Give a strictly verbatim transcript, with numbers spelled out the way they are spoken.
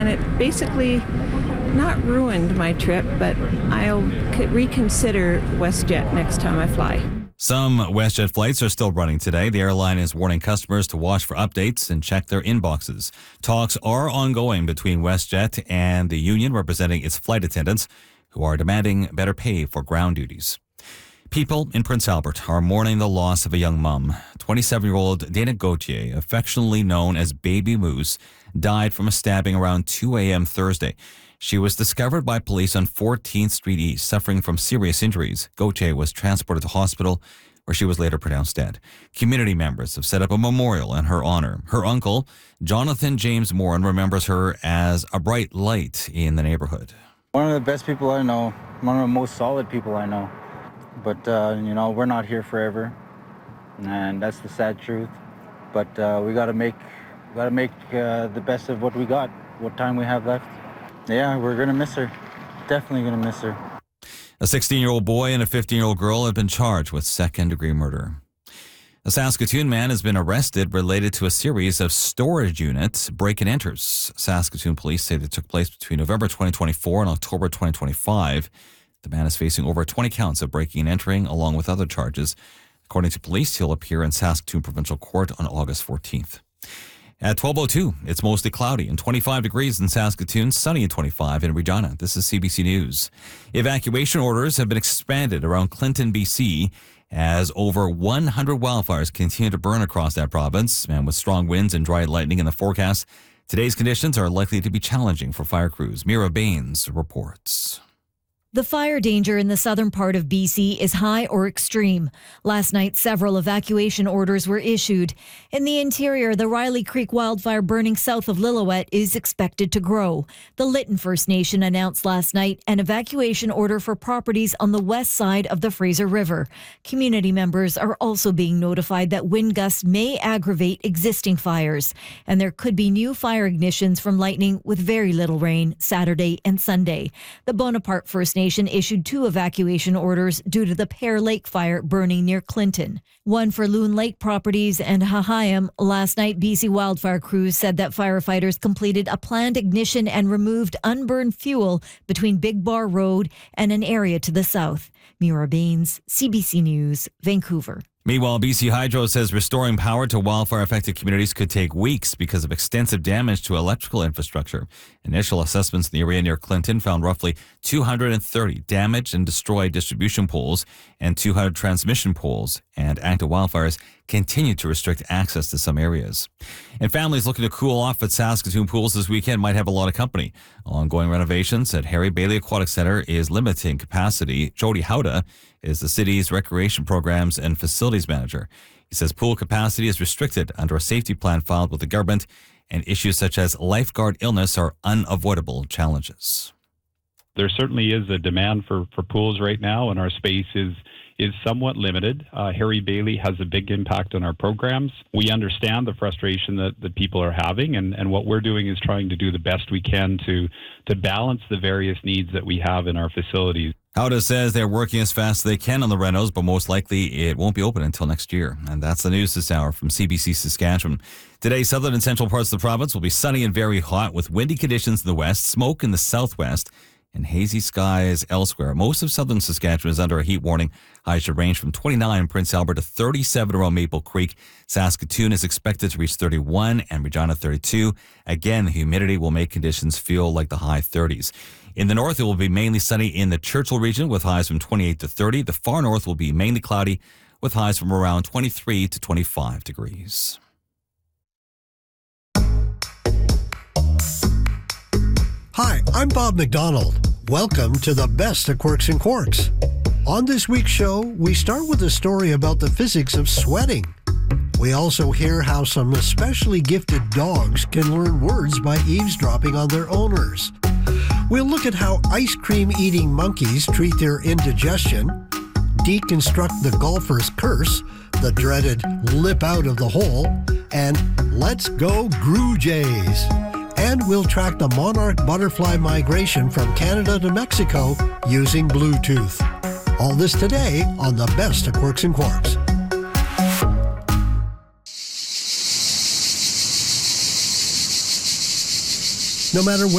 And it basically not ruined my trip, but I'll reconsider WestJet next time I fly. Some WestJet flights are still running today. The airline is warning customers to watch for updates and check their inboxes. Talks are ongoing between WestJet and the union representing its flight attendants, who are demanding better pay for ground duties. People in Prince Albert are mourning the loss of a young mom. twenty-seven-year-old Dana Gauthier, affectionately known as Baby Moose, died from a stabbing around two a.m. Thursday. She was discovered by police on fourteenth Street East, suffering from serious injuries. Gauthier was transported to hospital, where she was later pronounced dead. Community members have set up a memorial in her honor. Her uncle, Jonathan James Moran, remembers her as a bright light in the neighborhood. One of the best people I know, one of the most solid people I know. But, uh, you know, we're not here forever, and that's the sad truth. But uh, we got to make, got to make uh, the best of what we got, what time we have left. Yeah, we're going to miss her. Definitely going to miss her. A sixteen-year-old boy and a fifteen-year-old girl have been charged with second-degree murder. A Saskatoon man has been arrested related to a series of storage units break-and-enters. Saskatoon police say they took place between November twenty twenty-four and October twenty twenty-five. The man is facing over twenty counts of breaking and entering, along with other charges. According to police, he'll appear in Saskatoon Provincial Court on August fourteenth. At twelve oh two, it's mostly cloudy and twenty-five degrees in Saskatoon, sunny and twenty-five in Regina. This is C B C News. Evacuation orders have been expanded around Clinton, B C, as over one hundred wildfires continue to burn across that province. And with strong winds and dry lightning in the forecast, today's conditions are likely to be challenging for fire crews. Mira Baines reports. The fire danger in the southern part of B C is high or extreme. Last night, several evacuation orders were issued. In the interior, the Riley Creek wildfire burning south of Lillooet is expected to grow. The Lytton First Nation announced last night an evacuation order for properties on the west side of the Fraser River. Community members are also being notified that wind gusts may aggravate existing fires, and there could be new fire ignitions from lightning with very little rain Saturday and Sunday. The Bonaparte First Nation Nation issued two evacuation orders due to the Pear Lake fire burning near Clinton. One for Loon Lake Properties and Hahayam. Last night, B C wildfire crews said that firefighters completed a planned ignition and removed unburned fuel between Big Bar Road and an area to the south. Mira Baines, C B C News, Vancouver. Meanwhile, B C Hydro says restoring power to wildfire-affected communities could take weeks because of extensive damage to electrical infrastructure. Initial assessments in the area near Clinton found roughly two hundred thirty damaged and destroyed distribution poles and two hundred transmission poles, and active wildfires continue to restrict access to some areas. And families looking to cool off at Saskatoon pools this weekend might have a lot of company. Ongoing renovations at Harry Bailey Aquatic Centre is limiting capacity. Jody Howda is the city's recreation programs and facilities manager. He says pool capacity is restricted under a safety plan filed with the government, and issues such as lifeguard illness are unavoidable challenges. There certainly is a demand for, for pools right now, and our space is is somewhat limited. Uh, Harry Bailey has a big impact on our programs. We understand the frustration that, that people are having, and, and what we're doing is trying to do the best we can to, to balance the various needs that we have in our facilities. Howda says they're working as fast as they can on the renos, but most likely it won't be open until next year. And that's the news this hour from C B C Saskatchewan. Today, southern and central parts of the province will be sunny and very hot with windy conditions in the west, smoke in the southwest, and hazy skies elsewhere. Most of southern Saskatchewan is under a heat warning. Highs should range from twenty-nine in Prince Albert to thirty-seven around Maple Creek. Saskatoon is expected to reach thirty-one and Regina thirty-two. Again, the humidity will make conditions feel like the high thirties. In the north, it will be mainly sunny in the Churchill region with highs from twenty-eight to thirty. The far north will be mainly cloudy with highs from around twenty-three to twenty-five degrees. Hi, I'm Bob McDonald. Welcome to the best of Quirks and Quarks. On this week's show, we start with a story about the physics of sweating. We also hear how some especially gifted dogs can learn words by eavesdropping on their owners. We'll look at how ice cream eating monkeys treat their indigestion, deconstruct the golfer's curse, the dreaded lip out of the hole, and let's go Groo Jays. And we'll track the monarch butterfly migration from Canada to Mexico using Bluetooth. All this today on the best of Quirks and Quarks. No matter where